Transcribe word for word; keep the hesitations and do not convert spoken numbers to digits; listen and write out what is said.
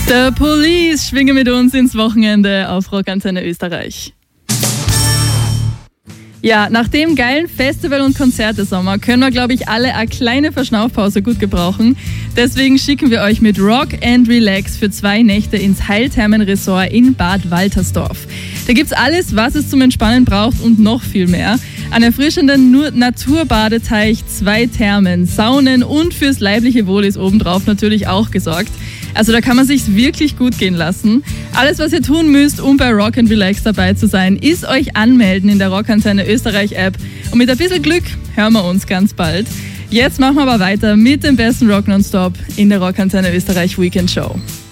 The Police schwingen mit uns ins Wochenende auf Rockantenne Österreich. Ja, nach dem geilen Festival- und Konzertesommer können wir, glaube ich, alle eine kleine Verschnaufpause gut gebrauchen. Deswegen schicken wir euch mit Rock and Relax für zwei Nächte ins Heilthermen-Resort in Bad Waltersdorf. Da gibt's alles, was es zum Entspannen braucht und noch viel mehr. Ein erfrischenden Naturbadeteich, zwei Thermen, Saunen und fürs leibliche Wohl ist obendrauf natürlich auch gesorgt. Also da kann man sich's wirklich gut gehen lassen. Alles, was ihr tun müsst, um bei Rock and Relax dabei zu sein, ist euch anmelden in der Rockantenne Österreich App. Und mit ein bisschen Glück hören wir uns ganz bald. Jetzt machen wir aber weiter mit dem besten Rock Nonstop in der Rockantenne Österreich Weekend Show.